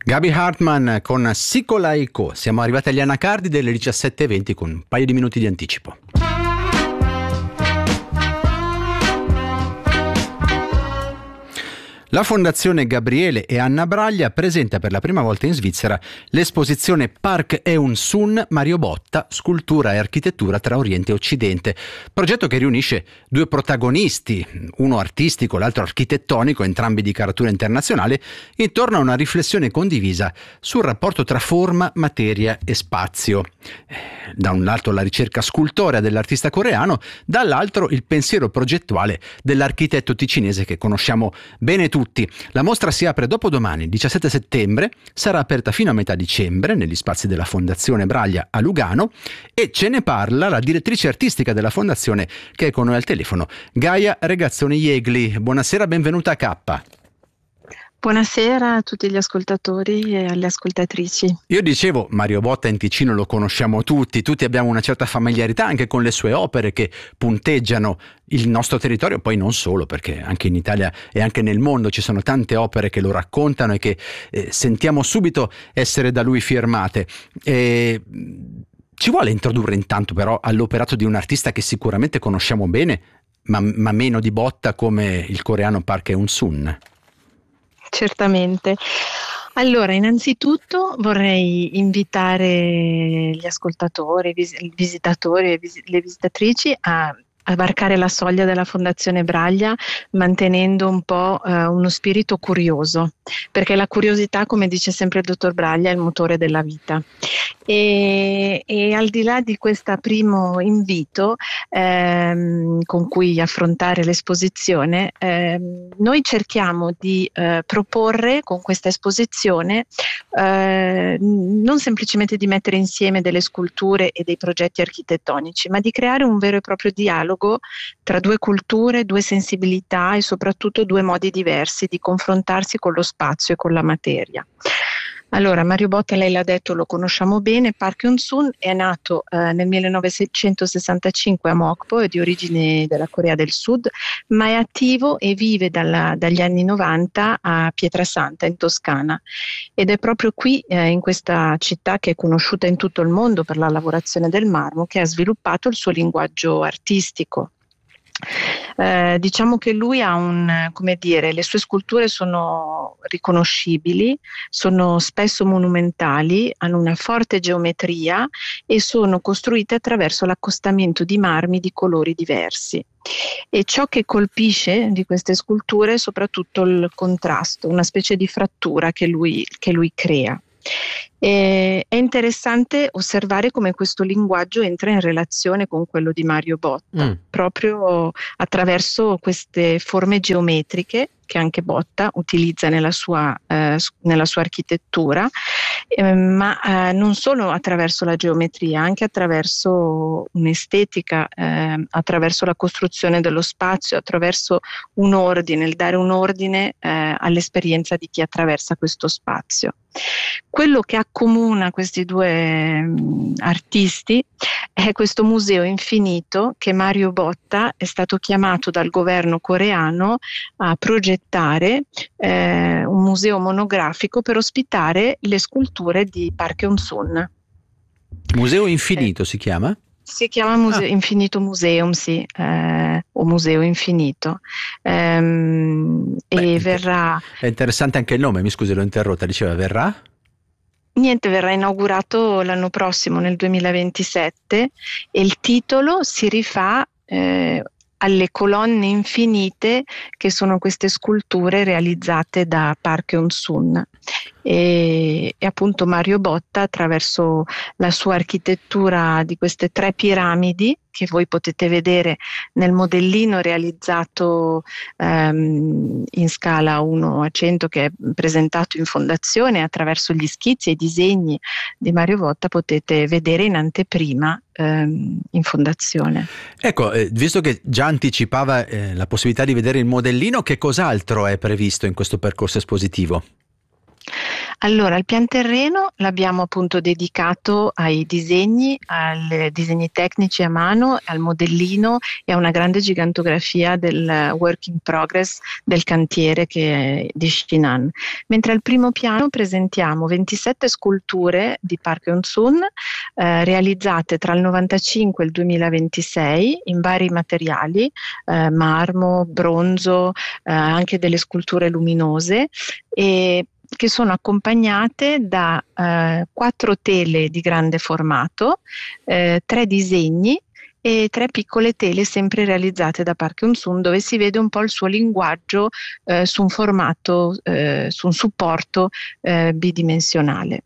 Gaby Hartman con Sicolaiko. Siamo arrivati agli anacardi delle 17:20 con un paio di minuti di anticipo. La Fondazione Gabriele e Anna Braglia presenta per la prima volta in Svizzera l'esposizione Park Eun-Sun Mario Botta, scultura e architettura tra Oriente e Occidente, progetto che riunisce due protagonisti, uno artistico, l'altro architettonico, entrambi di caratura internazionale, intorno a una riflessione condivisa sul rapporto tra forma, materia e spazio. Da un lato la ricerca scultorea dell'artista coreano, dall'altro il pensiero progettuale dell'architetto ticinese che conosciamo bene tutti. La mostra si apre dopodomani, il 17 settembre, sarà aperta fino a metà dicembre negli spazi della Fondazione Braglia a Lugano e ce ne parla la direttrice artistica della Fondazione che è con noi al telefono, Gaia Regazzoni-Jegli. Buonasera, benvenuta a K. Buonasera a tutti gli ascoltatori e alle ascoltatrici. Io dicevo, Mario Botta in Ticino lo conosciamo tutti abbiamo una certa familiarità anche con le sue opere che punteggiano il nostro territorio, poi non solo, perché anche in Italia e anche nel mondo ci sono tante opere che lo raccontano e che sentiamo subito essere da lui firmate. Ci vuole introdurre intanto però all'operato di un artista che sicuramente conosciamo bene, ma meno di Botta, come il coreano Park Eun-Sun? Certamente. Allora, innanzitutto vorrei invitare gli ascoltatori, i visitatori e le visitatrici a varcare la soglia della Fondazione Braglia mantenendo un po' uno spirito curioso, perché la curiosità, come dice sempre il dottor Braglia, è il motore della vita. E al di là di questo primo invito con cui affrontare l'esposizione, noi cerchiamo di proporre con questa esposizione non semplicemente di mettere insieme delle sculture e dei progetti architettonici, ma di creare un vero e proprio dialogo tra due culture, due sensibilità e soprattutto due modi diversi di confrontarsi con lo spazio e con la materia. Allora, Mario Botta, lei l'ha detto, lo conosciamo bene. Park Eun-Sun è nato nel 1965 a Mokpo, è di origine della Corea del Sud, ma è attivo e vive dagli anni 90 a Pietrasanta, in Toscana. Ed è proprio qui, in questa città che è conosciuta in tutto il mondo per la lavorazione del marmo, che ha sviluppato il suo linguaggio artistico. Diciamo che lui ha le sue sculture sono riconoscibili, sono spesso monumentali, hanno una forte geometria e sono costruite attraverso l'accostamento di marmi di colori diversi. E ciò che colpisce di queste sculture è soprattutto il contrasto, una specie di frattura che lui crea. È interessante osservare come questo linguaggio entra in relazione con quello di Mario Botta, proprio attraverso queste forme geometriche che anche Botta utilizza nella sua architettura, ma non solo attraverso la geometria, anche attraverso un'estetica, attraverso la costruzione dello spazio, attraverso un ordine, il dare un ordine all'esperienza di chi attraversa questo spazio. Quello che accomuna questi due artisti è questo museo infinito che Mario Botta è stato chiamato dal governo coreano a progettare, un museo monografico per ospitare le sculture di Park Eun-Sun. Museo Infinito si chiama? Si chiama Infinito Museum, sì, o Museo Infinito. E verrà... È interessante anche il nome, mi scusi, l'ho interrotta, diceva verrà? Niente, verrà inaugurato l'anno prossimo, nel 2027, e il titolo si rifà alle colonne infinite che sono queste sculture realizzate da Park Eun-Sun. E appunto Mario Botta, attraverso la sua architettura di queste 3 piramidi che voi potete vedere nel modellino realizzato in scala 1:100 che è presentato in fondazione, attraverso gli schizzi e i disegni di Mario Botta potete vedere in anteprima in fondazione. Ecco, visto che già anticipava la possibilità di vedere il modellino, che cos'altro è previsto in questo percorso espositivo? Allora, il pian terreno l'abbiamo appunto dedicato ai disegni tecnici a mano, al modellino e a una grande gigantografia del work in progress del cantiere di Shinan. Mentre al primo piano presentiamo 27 sculture di Park Eun-sun realizzate tra il 95 e il 2026 in vari materiali, marmo, bronzo, anche delle sculture luminose, e che sono accompagnate da 4 tele di grande formato, 3 disegni e 3 piccole tele sempre realizzate da Park Eun-sun, dove si vede un po' il suo linguaggio su un formato, su un supporto bidimensionale.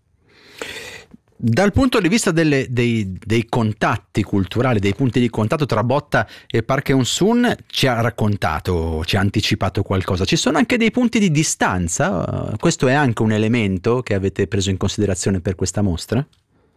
Dal punto di vista dei contatti culturali, dei punti di contatto tra Botta e Park Eun-sun, ci ha raccontato, ci ha anticipato qualcosa. Ci sono anche dei punti di distanza? Questo è anche un elemento che avete preso in considerazione per questa mostra?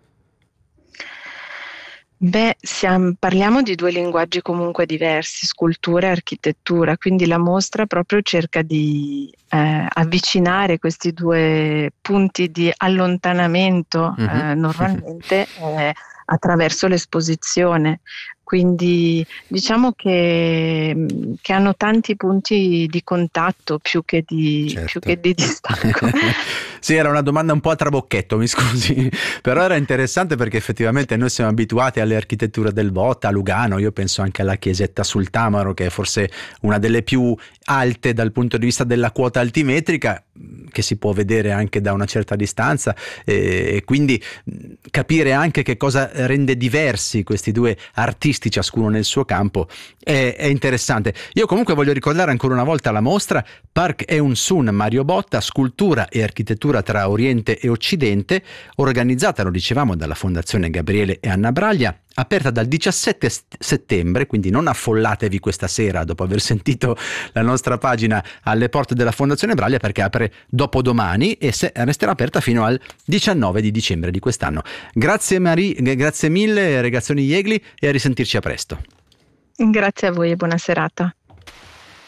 Beh, parliamo di 2 linguaggi comunque diversi, scultura e architettura, quindi la mostra proprio cerca di avvicinare questi 2 punti di allontanamento normalmente attraverso l'esposizione. Quindi diciamo che hanno tanti punti di contatto più che di distacco. Sì, era una domanda un po' a trabocchetto, mi scusi, però era interessante perché effettivamente noi siamo abituati alle architetture del Botta, a Lugano, io penso anche alla chiesetta sul Tamaro, che è forse una delle più alte dal punto di vista della quota altimetrica, che si può vedere anche da una certa distanza, e quindi capire anche che cosa rende diversi questi 2 artisti, ciascuno nel suo campo, è interessante. Io comunque voglio ricordare ancora una volta la mostra Park Eun-sun Mario Botta, scultura e architettura tra Oriente e Occidente, organizzata, lo dicevamo, dalla Fondazione Gabriele e Anna Braglia, aperta dal 17 settembre, quindi non affollatevi questa sera dopo aver sentito la nostra pagina alle porte della Fondazione Braglia, perché apre dopodomani e resterà aperta fino al 19 di dicembre di quest'anno. Grazie grazie mille ragazzoni Jegli, e a risentirci a presto. Grazie a voi e buona serata.